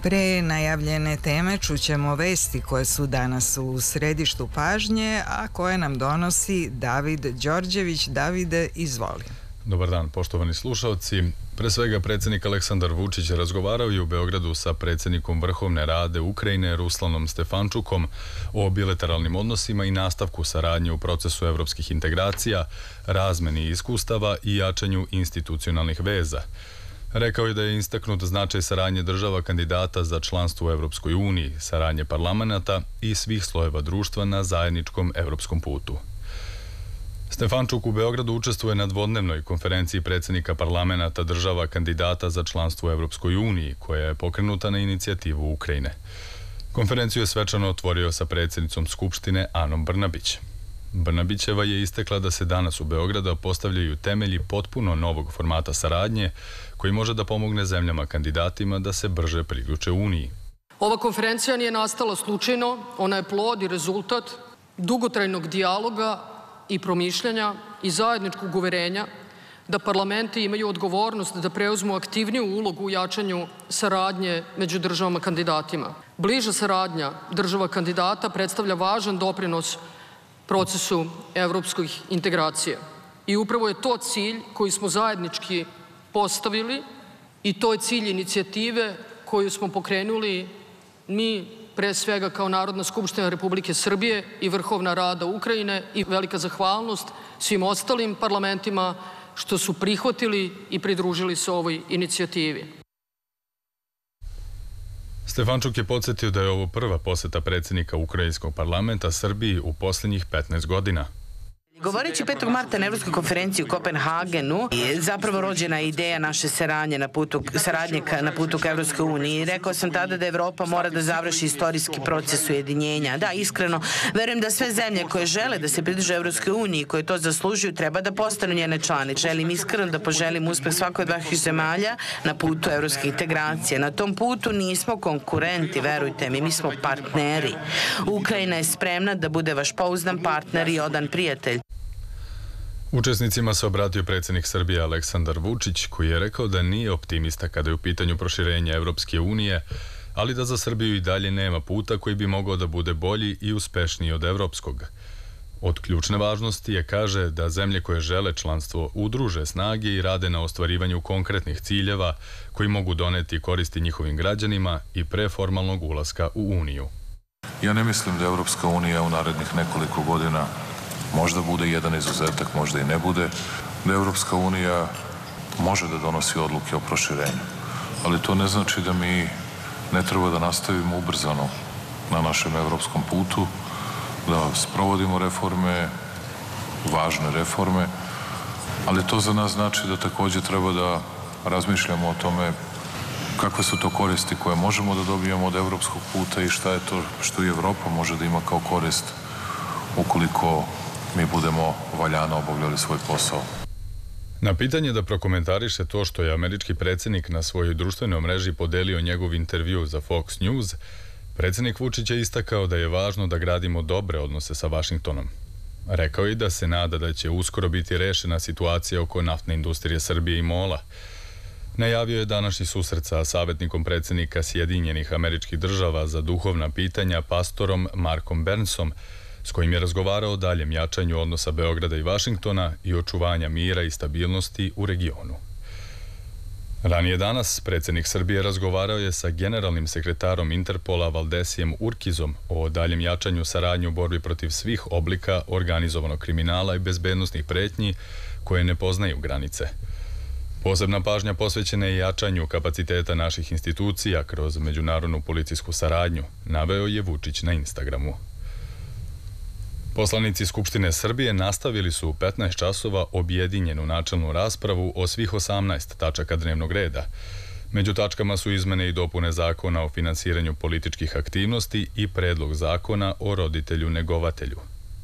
Pre najavljene teme čućemo vesti koje su danas u središtu pažnje, a koje nam donosi David Đorđević. Davide, izvoli. Dobar dan, poštovani slušalci. Pre svega, predsjednik Aleksandar Vučić razgovarao je u Beogradu sa predsjednikom Vrhovne Rade Ukrajine Ruslanom Stefančukom o bilateralnim odnosima i nastavku saradnje u procesu evropskih integracija, razmeni iskustava i jačanju institucionalnih veza. Rekao je da je istaknut značaj saradnje država kandidata za članstvo u Evropskoj uniji, saradnje parlamenata i svih slojeva društva na zajedničkom evropskom putu. Stefančuk u Beogradu učestvuje na dvodnevnoj konferenciji predsjednika parlamenata država kandidata za članstvo u Evropskoj uniji, koja je pokrenuta na inicijativu Ukrajine. Konferenciju je svečano otvorio sa predsjednicom Skupštine Anom Brnabić. Brnabićeva je istakla da se danas u Beogradu postavljaju temelji potpuno novog formata saradnje koji može da pomogne zemljama kandidatima da se brže priključe Uniji. Ova konferencija nije nastala slučajno, ona je plod i rezultat dugotrajnog dijaloga i promišljanja i zajedničkog uverenja da parlamenti imaju odgovornost da preuzmu aktivniju ulogu u jačanju saradnje među državama kandidatima. Bliža saradnja država kandidata predstavlja važan doprinos procesu evropskih integracija. I upravo je to cilj koji smo zajednički postavili i to je cilj inicijative koju smo pokrenuli mi, pre svega kao Narodna skupština Republike Srbije i Vrhovna Rada Ukrajine, i velika zahvalnost svim ostalim parlamentima što su prihvatili i pridružili se ovoj inicijativi. Stefančuk je podsjetio da je ovo prva poseta predsjednika Ukrajinskog parlamenta Srbiji u posljednjih 15 godina. Govoreći 5. marta na Evropskoj konferenciji u Kopenhagenu je zapravo rođena ideja naše saradnje na putu ka Evropskoj uniji. Rekao sam tada da Evropa mora da završi istorijski proces ujedinjenja. Da, iskreno, verujem da sve zemlje koje žele da se pridruže Evropskoj uniji, koje to zaslužuju, treba da postanu njene članice. Želim iskreno da poželim uspeh svakoj od vaših zemalja na putu evropske integracije. Na tom putu nismo konkurenti, verujte mi, mi smo partneri. Ukrajina je spremna da bude vaš pouzdan partner i odan prijatelj. Učesnicima se obratio predsjednik Srbije Aleksandar Vučić, koji je rekao da nije optimista kada je u pitanju proširenja Evropske unije, ali da za Srbiju i dalje nema puta koji bi mogao da bude bolji i uspešniji od evropskog. Od ključne važnosti je, kaže, da zemlje koje žele članstvo udruže snage i rade na ostvarivanju konkretnih ciljeva koji mogu doneti koristi njihovim građanima i pre formalnog ulaska u Uniju. Ja ne mislim da Evropska unija u narednih nekoliko godina možda bude jedan izuzetak, možda i ne bude, da Evropska unija može da donosi odluke o proširenju. Ali to ne znači da mi ne treba da nastavimo ubrzano na našem evropskom putu, da sprovodimo reforme, važne reforme, ali to za nas znači da također treba da razmišljamo o tome kakve su to koristi koje možemo da dobijemo od evropskog puta i šta je to što i Evropa može da ima kao korist ukoliko mi budemo valjano obavljali svoj posao. Na pitanje da prokomentariše to što je američki predsjednik na svojoj društvenoj mreži podelio njegov intervju za Fox News, predsjednik Vučić je istakao da je važno da gradimo dobre odnose sa Vašingtonom. Rekao je da se nada da će uskoro biti rešena situacija oko naftne industrije Srbije i MOL-a. Najavio je današnji susret sa savjetnikom predsjednika Sjedinjenih Američkih Država za duhovna pitanja pastorom Markom Bernsom, s kojim je razgovarao o daljem jačanju odnosa Beograda i Vašingtona i očuvanja mira i stabilnosti u regionu. Ranije danas predsjednik Srbije razgovarao je sa generalnim sekretarom Interpola Valdesijem Urkizom o daljem jačanju saradnje u borbi protiv svih oblika organizovanog kriminala i bezbednosnih pretnji koje ne poznaju granice. Posebna pažnja posvećena je jačanju kapaciteta naših institucija kroz međunarodnu policijsku saradnju, naveo je Vučić na Instagramu. Poslanici Skupštine Srbije nastavili su u 15 časova objedinjenu načelnu raspravu o svih 18 tačaka dnevnog reda. Među tačkama su izmene i dopune zakona o finansiranju političkih aktivnosti i predlog zakona o roditelju negovatelju.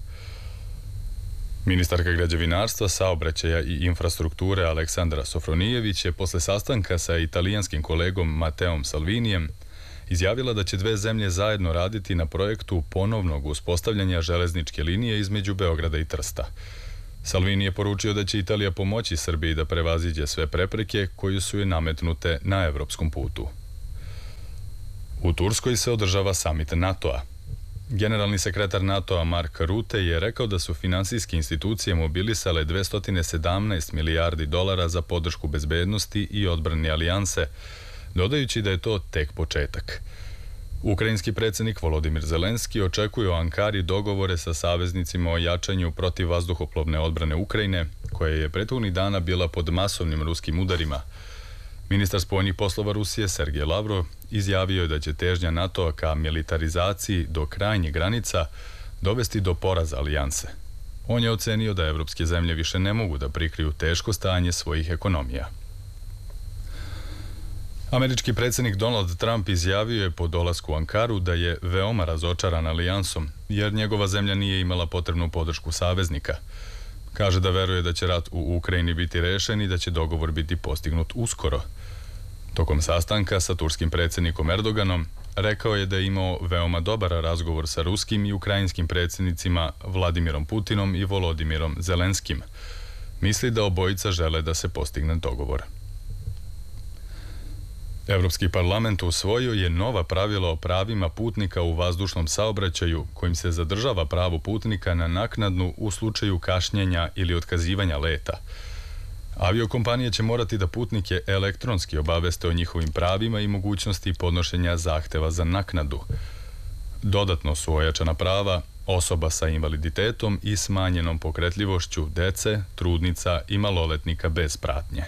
Ministarka građevinarstva, saobraćaja i infrastrukture Aleksandra Sofronijević je posle sastanka sa italijanskim kolegom Mateom Salvinijem izjavila da će dve zemlje zajedno raditi na projektu ponovnog uspostavljanja železničke linije između Beograda i Trsta. Salvini je poručio da će Italija pomoći Srbiji da prevaziđe sve prepreke koje su je nametnute na evropskom putu. Turskoj se održava samit NATO-a. Generalni sekretar NATO-a Mark Rutte je rekao da su finansijske institucije mobilisale 217 milijardi dolara za podršku bezbednosti i odbrani alijanse, dodajući da je to tek početak. Ukrajinski predsjednik Volodimir Zelenski očekuje u Ankari dogovore sa saveznicima o jačanju protivvazduhoplovne odbrane Ukrajine, koja je prethodnih dana bila pod masovnim ruskim udarima. Ministar spoljnih poslova Rusije Sergej Lavrov izjavio je da će težnja NATO-a ka militarizaciji do krajnjih granica dovesti do poraza alijanse. On je ocenio da evropske zemlje više ne mogu da prikriju teško stanje svojih ekonomija. Američki predsjednik Donald Trump izjavio je po dolasku u Ankaru da je veoma razočaran alijansom, jer njegova zemlja nije imala potrebnu podršku saveznika. Kaže da veruje da će rat u Ukrajini biti rešen i da će dogovor biti postignut uskoro. Tokom sastanka sa turskim predsjednikom Erdoganom rekao je da je imao veoma dobar razgovor sa ruskim i ukrajinskim predsjednicima Vladimirom Putinom i Volodimirom Zelenskim. Misli da obojica žele da se postigne dogovor. Evropski parlament usvojio je nova pravila o pravima putnika u vazdušnom saobraćaju, kojim se zadržava pravo putnika na naknadu u slučaju kašnjenja ili otkazivanja leta. Aviokompanije će morati da putnike elektronski obaveste o njihovim pravima i mogućnosti podnošenja zahteva za naknadu. Dodatno su ojačana prava osoba sa invaliditetom i smanjenom pokretljivošću dece, trudnica i maloletnika bez pratnje.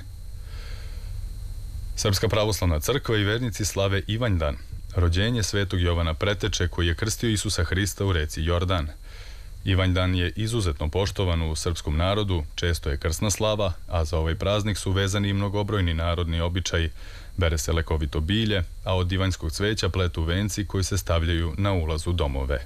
Srpska pravoslavna crkva i vernici slave Ivanjdan, rođenje svetog Jovana Preteče koji je krstio Isusa Hrista u reci Jordan. Ivanjdan je izuzetno poštovan u srpskom narodu, često je krsna slava, a za ovaj praznik su vezani i mnogobrojni narodni običaji. Bere se lekovito bilje, a od ivanjskog cveća pletu venci koji se stavljaju na ulaz u domove.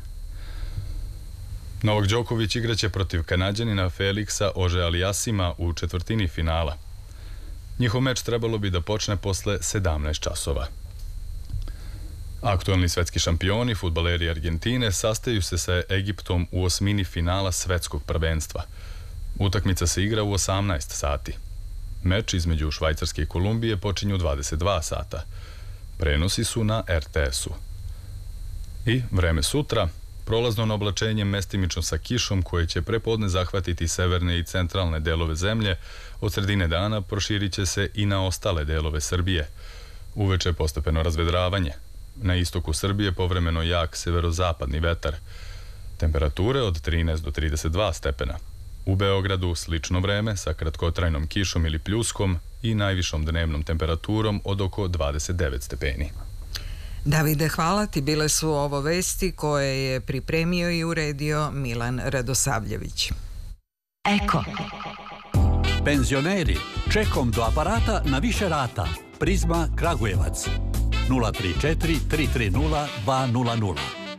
Novak Đoković igraće protiv Kanađanina Feliksa Ože-Aliassima u četvrtini finala. Njihov meč trebalo bi da počne posle 17 časova. Aktualni svetski šampioni, fudbaleri Argentine, sastaju se sa Egiptom u osmini finala svetskog prvenstva. Utakmica se igra u 18 sati. Meč između Švajcarske i Kolumbije počinju 22 sata. Prenosi su na RTS-u. I vreme sutra, prolazno na oblačenje mestimično sa kišom koje će prepodne zahvatiti severne i centralne delove zemlje, od sredine dana proširit će se i na ostale delove Srbije. Uveče postepeno razvedravanje. Na istoku Srbije povremeno jak severozapadni vetar. Temperature od 13 do 32 stepena. U Beogradu slično vreme sa kratkotrajnom kišom ili pljuskom i najvišom dnevnom temperaturom od oko 29 stepeni. Davide, hvala ti. Bile su ovo vesti koje je pripremio i uredio Milan Radosavljević. Eko. Penzioneri, čekom do aparata na više rata. Prizma Kragujevac. 034 330 200.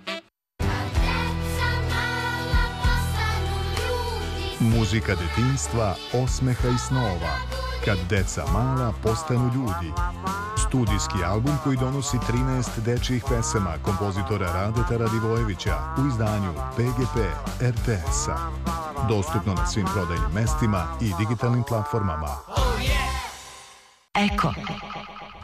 Muzika detinjstva, osmeha i snova. Kad deca mala postanu ljudi. Studijski album koji donosi 13 dečjih pesama kompozitora Radeta Radivojevića u izdanju PGP RTS-a. Dostupno na svim prodajnim mestima i digitalnim platformama. Eko.